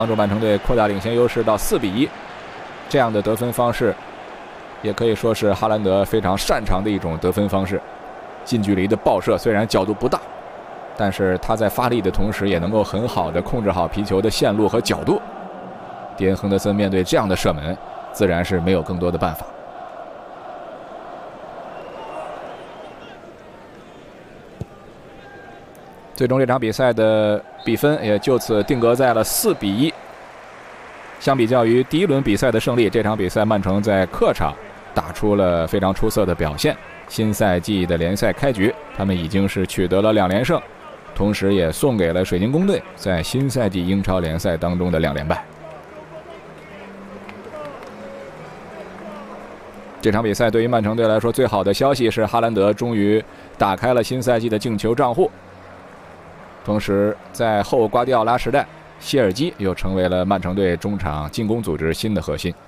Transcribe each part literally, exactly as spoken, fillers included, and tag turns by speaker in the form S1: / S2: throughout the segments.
S1: 帮助曼城队扩大领先优势到四比一。这样的得分方式，也可以说是哈兰德非常擅长的一种得分方式。近距离的爆射虽然角度不大，但是他在发力的同时，也能够很好的控制好皮球的线路和角度。迪恩·亨德森面对这样的射门，自然是没有更多的办法。最终这场比赛的比分也就此定格在了四比一。相比较于第一轮比赛的胜利，这场比赛曼城在客场打出了非常出色的表现。新赛季的联赛开局，他们已经是取得了两连胜，同时也送给了水晶宫队在新赛季英超联赛当中的两连败。这场比赛对于曼城队来说，最好的消息是哈兰德终于打开了新赛季的进球账户。同时，在后瓜迪奥拉时代，谢尔基又成为了曼城队中场进攻组织新的核心。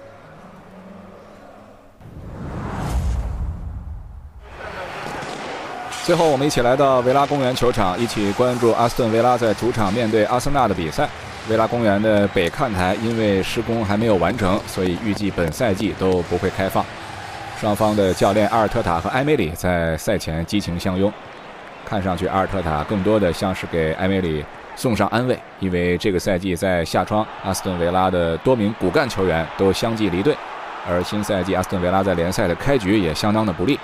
S1: 最后，我们一起来到维拉公园球场，一起关注阿斯顿维拉在主场面对阿森纳的比赛。维拉公园的北看台因为施工还没有完成，所以预计本赛季都不会开放。双方的教练阿尔特塔和埃梅里在赛前激情相拥，看上去阿尔特塔更多的像是给埃梅里送上安慰，因为这个赛季在夏窗，阿斯顿维拉的多名骨干球员都相继离队，而新赛季阿斯顿维拉在联赛的开局也相当的不利。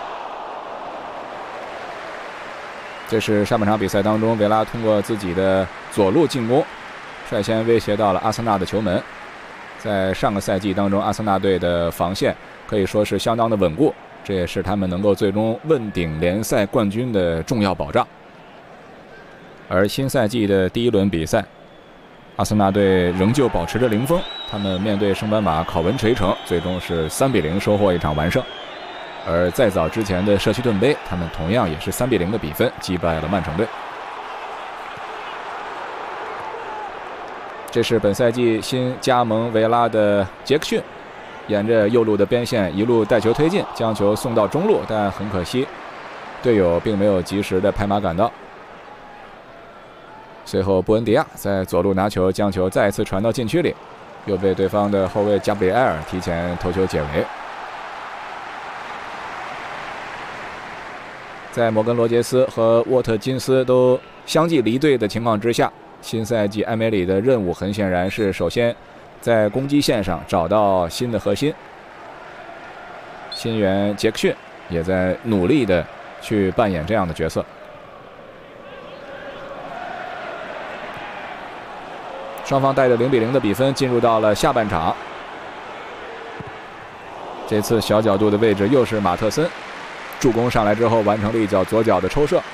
S1: 这是上半场比赛当中，维拉通过自己的左路进攻，率先威胁到了阿森纳的球门。在上个赛季当中，阿森纳队的防线可以说是相当的稳固，这也是他们能够最终问鼎联赛冠军的重要保障。而新赛季的第一轮比赛，阿森纳队仍旧保持着零封，他们面对圣班马考文垂城，最终是三比零收获一场完胜。而在早之前的社区盾杯，他们同样也是三比零的比分击败了曼城队。这是本赛季新加盟维拉的杰克逊，沿着右路的边线一路带球推进，将球送到中路，但很可惜，队友并没有及时的拍马赶到。随后布恩迪亚在左路拿球，将球再次传到禁区里，又被对方的后卫加布里埃尔提前头球解围。在摩根罗杰斯和沃特金斯都相继离队的情况之下，新赛季埃梅里的任务很显然是首先在攻击线上找到新的核心。新援杰克逊也在努力的去扮演这样的角色。双方带着零比零的比分进入到了下半场。这次小角度的位置又是马特森，助攻上来之后完成了一脚左脚的抽射。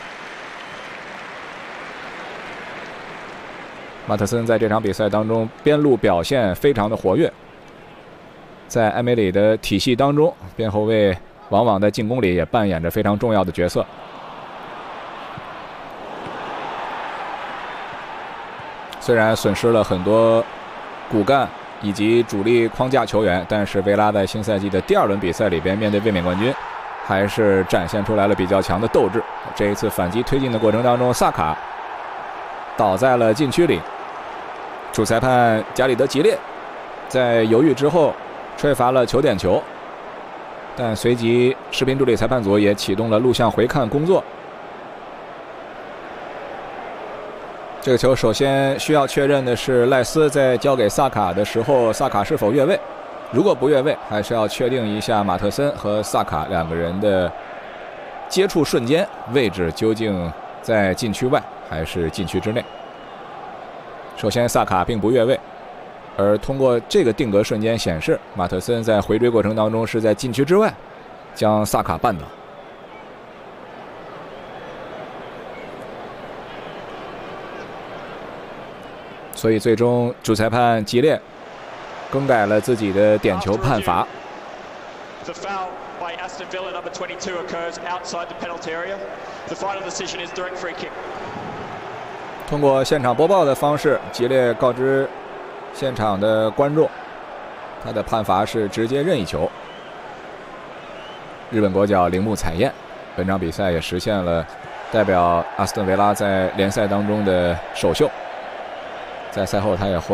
S1: 马特森在这场比赛当中边路表现非常的活跃，在埃梅里的体系当中，边后卫往往在进攻里也扮演着非常重要的角色。虽然损失了很多骨干以及主力框架球员，但是维拉在新赛季的第二轮比赛里边面对卫冕冠军，还是展现出来了比较强的斗志。这一次反击推进的过程当中，萨卡倒在了禁区里，主裁判加里德吉列在犹豫之后吹罚了球点球，但随即视频助理裁判组也启动了录像回看工作。这个球首先需要确认的是赖斯在交给萨卡的时候，萨卡是否越位，如果不越位，还是要确定一下马特森和萨卡两个人的接触瞬间位置究竟在禁区外还是禁区之内。首先萨卡并不越位，而通过这个定格瞬间显示，马特森在回追过程当中是在禁区之外将萨卡绊倒。所以最终主裁判吉列更改了自己的点球判罚。通过现场播报的方式，吉列告知现场的观众，他的判罚是直接任意球。日本国脚铃木彩彦本场比赛也实现了代表阿斯顿维拉在联赛当中的首秀。 在赛后他也获